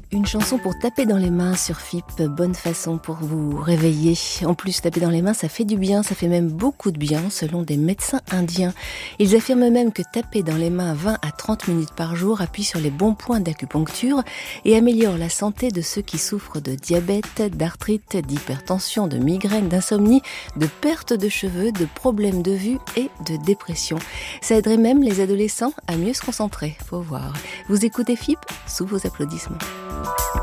Une chanson pour taper dans les mains sur FIP, bonne façon pour vous réveiller. En plus, taper dans les mains, ça fait du bien, ça fait même beaucoup de bien selon des médecins indiens. Ils affirment même que taper dans les mains 20 à 30 minutes par jour appuie sur les bons points d'acupuncture et améliore la santé de ceux qui souffrent de diabète, d'arthrite, d'hypertension, de migraine, d'insomnie, de perte de cheveux, de problèmes de vue et de dépression. Ça aiderait même les adolescents à mieux se concentrer, faut voir. Vous écoutez FIP sous vos applaudissements.